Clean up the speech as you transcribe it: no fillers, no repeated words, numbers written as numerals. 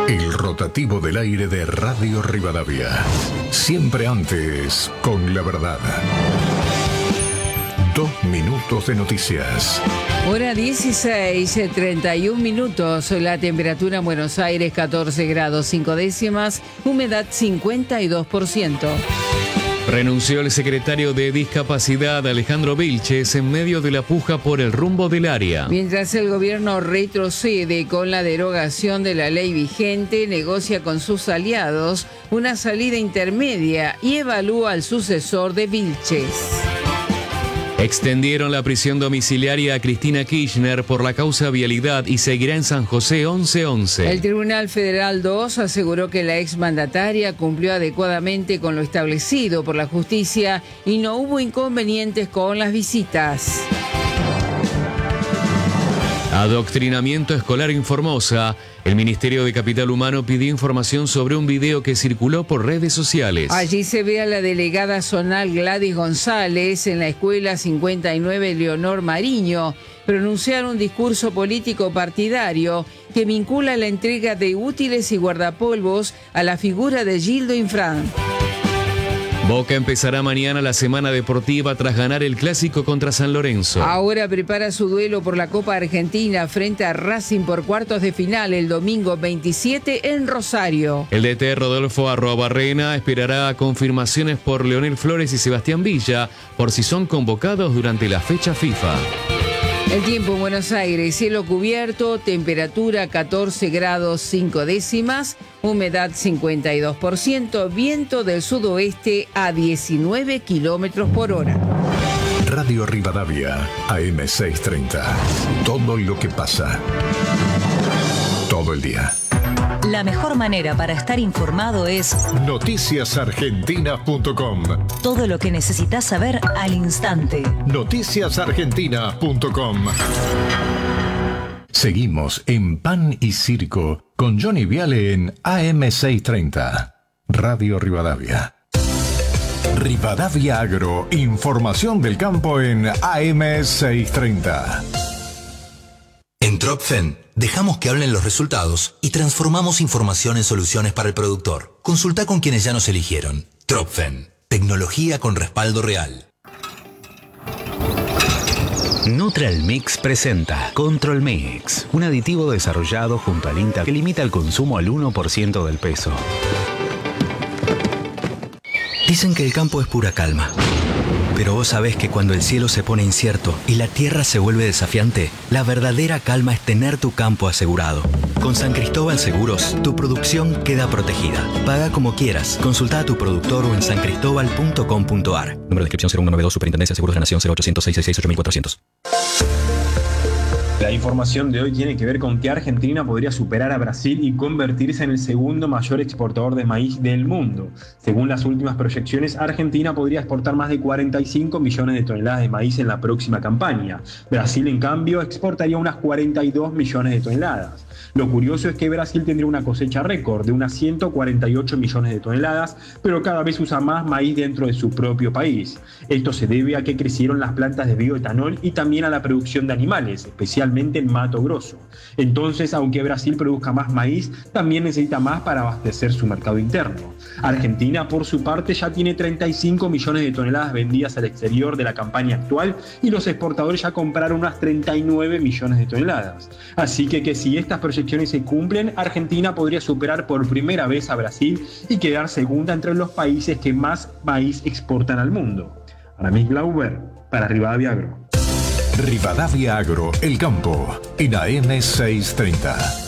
El rotativo del aire de Radio Rivadavia. Siempre antes, con la verdad. 2 minutos de noticias. Hora 16, 31 minutos. La temperatura en Buenos Aires 14 grados 5 décimas, humedad 52%. Renunció el secretario de Discapacidad Alejandro Vilches en medio de la puja por el rumbo del área. Mientras el gobierno retrocede con la derogación de la ley vigente, negocia con sus aliados una salida intermedia y evalúa al sucesor de Vilches. Extendieron la prisión domiciliaria a Cristina Kirchner por la causa vialidad y seguirá en San José 1111. El Tribunal Federal 2 aseguró que la exmandataria cumplió adecuadamente con lo establecido por la justicia y no hubo inconvenientes con las visitas. Adoctrinamiento escolar en Formosa. El Ministerio de Capital Humano pidió información sobre un video que circuló por redes sociales. Allí se ve a la delegada zonal Gladys González en la escuela 59 Leonor Mariño pronunciar un discurso político partidario que vincula la entrega de útiles y guardapolvos a la figura de Gildo Infran. Boca empezará mañana la semana deportiva tras ganar el clásico contra San Lorenzo. Ahora prepara su duelo por la Copa Argentina frente a Racing por cuartos de final el domingo 27 en Rosario. El DT Rodolfo Arruabarrena esperará confirmaciones por Leonel Flores y Sebastián Villa por si son convocados durante la fecha FIFA. El tiempo en Buenos Aires, cielo cubierto, temperatura 14 grados 5 décimas, humedad 52%, viento del sudoeste a 19 kilómetros por hora. Radio Rivadavia, AM 630. Todo lo que pasa. Todo el día. La mejor manera para estar informado es noticiasargentinas.com. Todo lo que necesitas saber al instante. Noticiasargentinas.com. Seguimos en Pan y Circo con Johnny Viale en AM 630. Radio Rivadavia. Rivadavia Agro, información del campo en AM 630. En Tropfen, dejamos que hablen los resultados y transformamos información en soluciones para el productor. Consulta con quienes ya nos eligieron. Tropfen, tecnología con respaldo real. Neutral Mix presenta Control Mix, un aditivo desarrollado junto al INTA que limita el consumo al 1% del peso. Dicen que el campo es pura calma. Pero vos sabés que cuando el cielo se pone incierto y la tierra se vuelve desafiante, la verdadera calma es tener tu campo asegurado. Con San Cristóbal Seguros, tu producción queda protegida. Paga como quieras. Consulta a tu productor o en sancristobal.com.ar. Número de inscripción 0192, Superintendencia de Seguros de la Nación 0800 666 8400. La información de hoy tiene que ver con que Argentina podría superar a Brasil y convertirse en el segundo mayor exportador de maíz del mundo. Según las últimas proyecciones, Argentina podría exportar más de 45 millones de toneladas de maíz en la próxima campaña. Brasil, en cambio, exportaría unas 42 millones de toneladas. Lo curioso es que Brasil tendría una cosecha récord de unas 148 millones de toneladas, pero cada vez usa más maíz dentro de su propio país. Esto se debe a que crecieron las plantas de bioetanol y también a la producción de animales, especialmente en Mato Grosso. Entonces, aunque Brasil produzca más maíz, también necesita más para abastecer su mercado interno. Argentina, por su parte, ya tiene 35 millones de toneladas vendidas al exterior de la campaña actual y los exportadores ya compraron unas 39 millones de toneladas. Así que si estas proyecciones se cumplen, Argentina podría superar por primera vez a Brasil y quedar segunda entre los países que más maíz exportan al mundo. Aramis Glauber, para Rivadavia Agro. Rivadavia Agro, el campo, en AM 630.